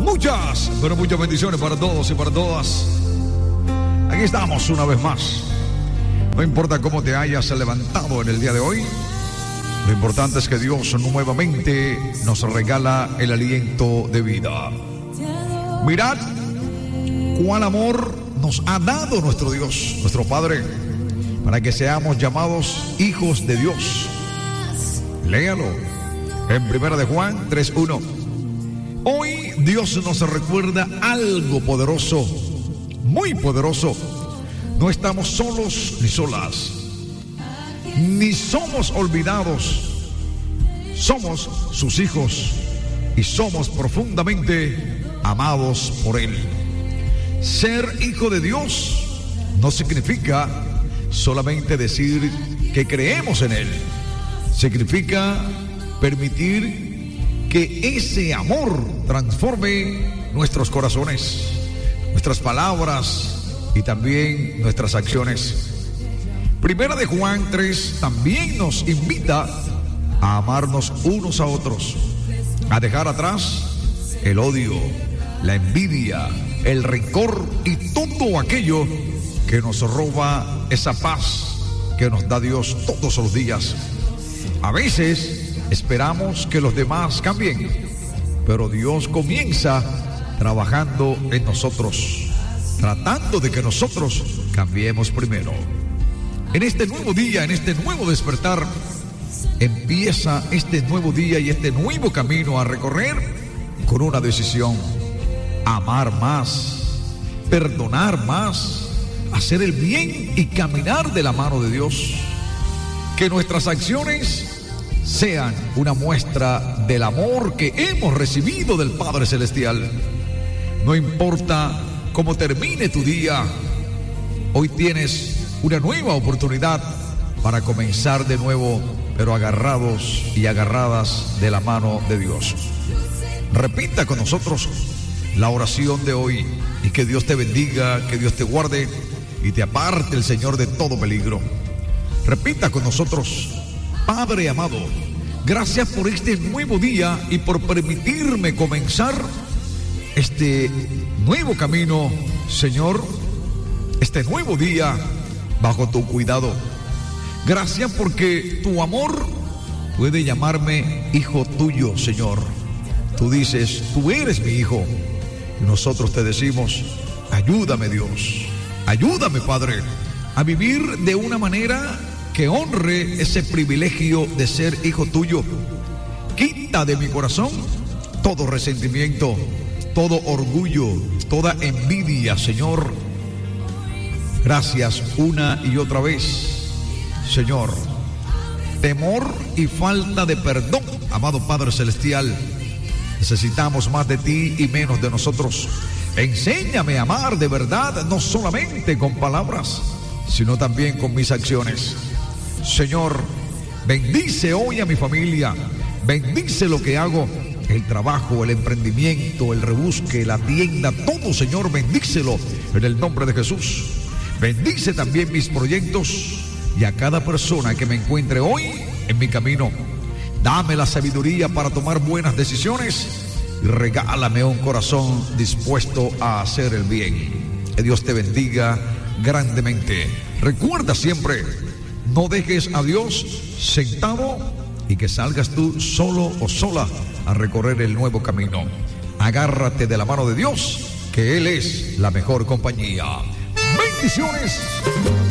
Muchas, pero muchas bendiciones para todos y para todas. Aquí estamos una vez más. No importa cómo te hayas levantado en el día de hoy, lo importante es que Dios nuevamente nos regala el aliento de vida. Mirad cuál amor nos ha dado nuestro Dios, nuestro Padre, para que seamos llamados hijos de Dios. Léalo en 1 de Juan 3:1. Hoy Dios nos recuerda algo poderoso, muy poderoso. No estamos solos ni solas, ni somos olvidados. Somos sus hijos y somos profundamente amados por Él. Ser hijo de Dios no significa solamente decir que creemos en Él. Significa permitir que ese amor transforme nuestros corazones, nuestras palabras y también nuestras acciones. 1 de Juan 3 también nos invita a amarnos unos a otros, a dejar atrás el odio, la envidia, el rencor y todo aquello que nos roba esa paz que nos da Dios todos los días. A veces esperamos que los demás cambien, pero Dios comienza trabajando en nosotros, tratando de que nosotros cambiemos primero. En este nuevo día, en este nuevo despertar, empieza este nuevo día y este nuevo camino a recorrer con una decisión: amar más, perdonar más, hacer el bien y caminar de la mano de Dios. Que nuestras acciones sean una muestra del amor que hemos recibido del Padre Celestial. No importa cómo termine tu día, hoy tienes una nueva oportunidad para comenzar de nuevo, pero agarrados y agarradas de la mano de Dios. Repita con nosotros la oración de hoy y que Dios te bendiga, que Dios te guarde y te aparte el Señor de todo peligro. Repita con nosotros: Padre amado, gracias por este nuevo día y por permitirme comenzar este nuevo camino, Señor, este nuevo día bajo tu cuidado. Gracias porque tu amor puede llamarme hijo tuyo, Señor. Tú dices: tú eres mi hijo. Y nosotros te decimos: ayúdame, Dios, ayúdame, Padre, a vivir de una manera que honre ese privilegio de ser hijo tuyo. Quita de mi corazón todo resentimiento, todo orgullo, toda envidia, Señor. Gracias una y otra vez, Señor. Temor y falta de perdón, amado Padre Celestial. Necesitamos más de ti y menos de nosotros. Enséñame a amar de verdad, no solamente con palabras, sino también con mis acciones. Señor, bendice hoy a mi familia, bendice lo que hago, el trabajo, el emprendimiento, el rebusque, la tienda, todo, Señor, bendícelo en el nombre de Jesús. Bendice también mis proyectos y a cada persona que me encuentre hoy en mi camino. Dame la sabiduría para tomar buenas decisiones y regálame un corazón dispuesto a hacer el bien. Que Dios te bendiga grandemente. Recuerda siempre: no dejes a Dios sentado y que salgas tú solo o sola a recorrer el nuevo camino. Agárrate de la mano de Dios, que Él es la mejor compañía. Bendiciones.